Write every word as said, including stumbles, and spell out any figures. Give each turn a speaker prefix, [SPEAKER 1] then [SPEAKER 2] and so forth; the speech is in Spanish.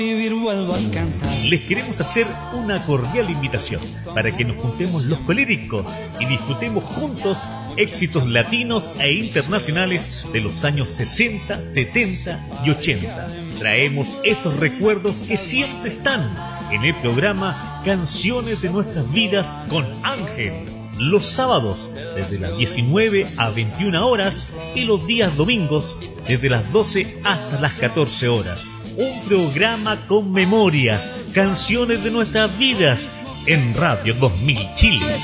[SPEAKER 1] Les queremos hacer una cordial invitación para que nos juntemos los coléricos y disfrutemos juntos éxitos latinos e internacionales de los años sesenta, setenta y ochenta. Traemos esos recuerdos que siempre están en el programa Canciones de Nuestras Vidas con Ángel. Los sábados desde las diecinueve a veintiuna horas y los días domingos desde las doce hasta las catorce horas. Un programa con memorias, canciones de nuestras vidas en Radio dos mil Chile.